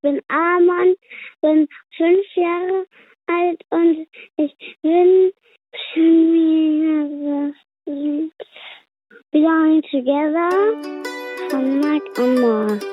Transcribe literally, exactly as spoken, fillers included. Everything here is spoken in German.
bin Amon, bin fünf Jahre alt und ich wünsche mir Belong Together von Mike und More.